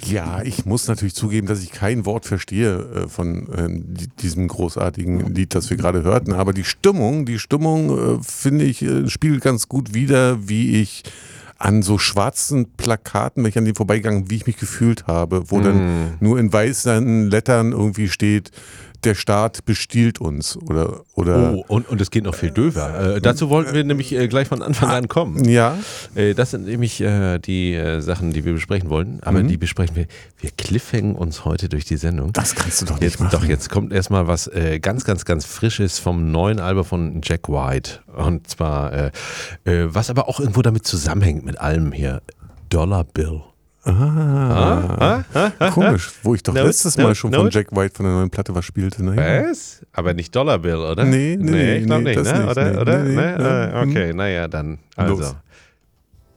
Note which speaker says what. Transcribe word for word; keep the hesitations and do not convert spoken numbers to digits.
Speaker 1: Ja, ich muss natürlich zugeben, dass ich kein Wort verstehe äh, von äh, die, diesem großartigen Lied, das wir gerade hörten. Aber die Stimmung, die Stimmung, äh, finde ich, äh, spiegelt ganz gut wider, wie ich an so schwarzen Plakaten, wenn ich an denen vorbeigegangen, wie ich mich gefühlt habe, wo mm. dann nur in weißen Lettern irgendwie steht, der Staat bestiehlt uns oder oder
Speaker 2: oh, und, und es geht noch viel döver. Äh, dazu wollten wir nämlich äh, gleich von Anfang an kommen.
Speaker 1: Ja.
Speaker 2: Äh, das sind nämlich äh, die äh, Sachen, die wir besprechen wollen, aber mhm. die besprechen wir. Wir cliffhängen uns heute durch die Sendung.
Speaker 1: Das kannst du doch nicht
Speaker 2: jetzt,
Speaker 1: machen.
Speaker 2: Doch, jetzt kommt erstmal was äh, ganz, ganz, ganz Frisches vom neuen Album von Jack White. Und zwar, äh, äh, was aber auch irgendwo damit zusammenhängt mit allem hier. Dollar Bill.
Speaker 1: Ah, ah, ah, ah, komisch, wo ich doch
Speaker 2: no,
Speaker 1: letztes
Speaker 2: no,
Speaker 1: Mal schon
Speaker 2: no.
Speaker 1: von Jack White von der neuen Platte was spielte. Naja.
Speaker 2: Was? Aber nicht Dollar Bill, oder?
Speaker 1: Nee, nee, nee.
Speaker 2: nee ich glaube
Speaker 1: nee,
Speaker 2: nicht, ne?
Speaker 1: nicht,
Speaker 2: Oder?
Speaker 1: nee,
Speaker 2: oder?
Speaker 1: Nee,
Speaker 2: nee,
Speaker 1: nee,
Speaker 2: okay,
Speaker 1: nee.
Speaker 2: naja, dann. Also,
Speaker 1: Los.